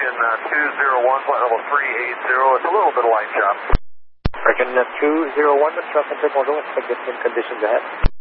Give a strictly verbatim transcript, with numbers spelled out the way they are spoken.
American uh, two zero one, flight level three eight zero. It's a little bit of light chop. American uh, two zero one, trust and bonjour, expect the same conditions ahead.